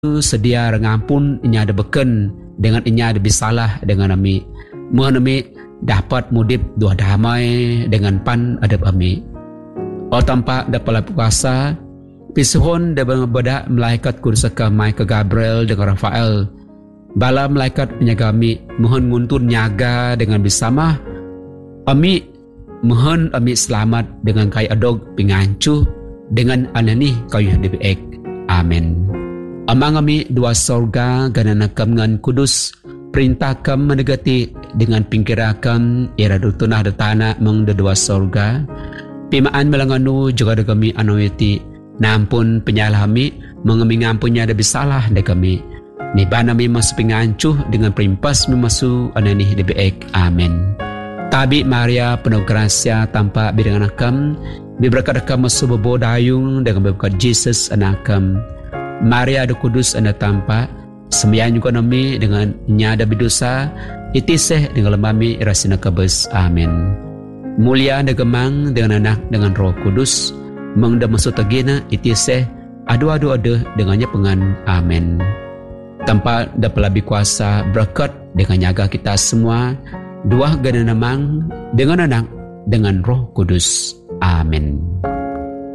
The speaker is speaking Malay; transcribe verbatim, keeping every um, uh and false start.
sedia ngampun inya ada beken dengan inya ada bisalah dengan ami. Mohon ami dapat mudip dua damai dengan pan adab ami. O tanpa dapat puasa pisuhon da bedak malaikat kursaka Michael Gabriel dengan Rafael. Bala malaikat penyaga ami mohon nguntun nyaga dengan bersama ami mohon ami selamat dengan kai adog pingancu dengan anani kayu dibek. Amin. Amang ami dua sorga ganana ngan kudus perintah kam menegati dengan pingkirakam ira dutunah de tanah meng de dua sorga pimaan melanganu juga de kami anoyati nampun penyalah kami mengemi ngampunnya de bisalah de kami ni banami mas pingancuh dengan perimpas memasu anani de beek. Amin. Tabi Maria penuh gracia tanpa bidangan akam diberkat akam masu bebodayung dengan berkat Jesus anakam. Maria ada kudus anda tampak sembilan juga nami dengan nyada bidosa itiseh dengan lemami rasina kabes. Amin. Mulia anda gemang dengan anak dengan roh kudus mengda masuk tagina itiseh adu-adu ada dengannya pengan. Amin. Tanpa dapat lebih kuasa berkat dengan nyaga kita semua dua gana namang dengan anak dengan roh kudus. Amin.